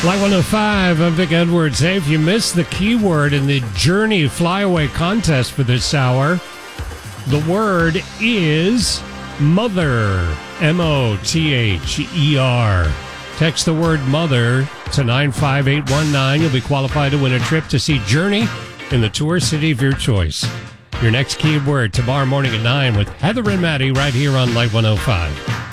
Light 105, I'm Vic Edwards. Hey, if you missed the keyword in the Journey Flyaway contest for this hour, the word is mother. M-O-T-H-E-R. Text the word mother to 95819. You'll be qualified to win a trip to see Journey in the tour city of your choice. Your next keyword tomorrow morning at 9 with Heather and Maddie right here on Light 105.